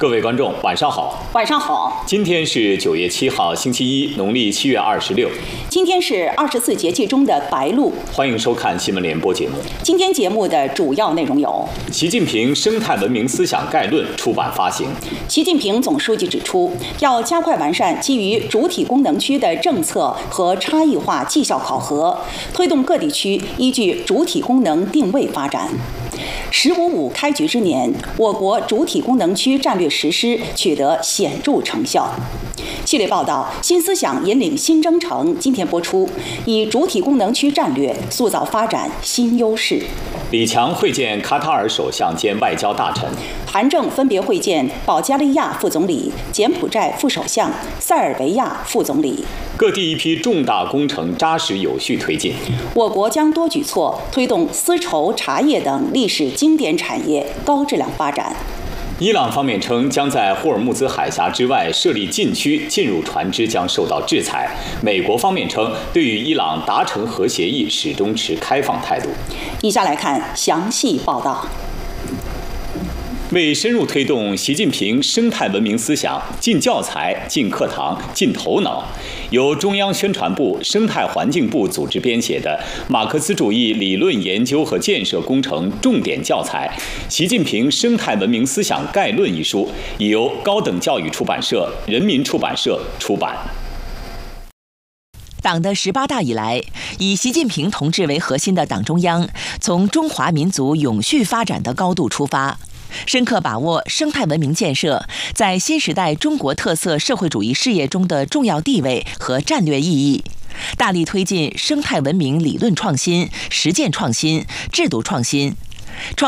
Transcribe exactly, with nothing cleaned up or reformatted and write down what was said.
各位观众，晚上好。 晚上好。 今天是九月七号，星期一，农历七月二十六。 今天是二十四节气中的白露。 欢迎收看新闻联播节目。 今天节目的主要内容有： 习近平生态文明思想概论出版发行。 习近平总书记指出，要加快完善基于主体功能区的政策和差异化绩效考核，推动各地区依据主体功能定位发展。十五五开局之年，我国主体功能区战略实施取得显著成效。系列报道《新思想引领新征程》今天播出，以主体功能区战略塑造发展新优势。 李强会见卡塔尔首相兼外交大臣。 韩正分别会见保加利亚副总理、柬埔寨副首相、塞尔维亚副总理。 各地一批重大工程扎实有序推进。 我国将多举措推动丝绸、茶叶等历史经典产业高质量发展。 伊朗方面称，将在霍尔木兹海峡之外设立禁区，进入船只将受到制裁。美国方面称，对于伊朗达成核协议始终持开放态度。 以下来看详细报道。 为深入推动习近平生态文明思想进教材、进课堂、进头脑，由中央宣传部、生态环境部组织编写的《马克思主义理论研究和建设工程重点教材·习近平生态文明思想概论》一书，已由高等教育出版社、人民出版社出版。 党的十八大以来，以习近平同志为核心的党中央，从中华民族永续发展的高度出发，深刻把握生态文明建设在新时代中国特色社会主义事业中的重要地位和战略意义，大力推进生态文明理论创新、实践创新、制度创新。